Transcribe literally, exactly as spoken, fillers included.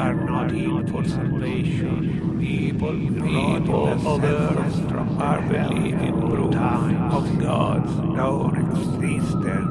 are not in for salvation. People, people of earth are believing in proof of God's known existence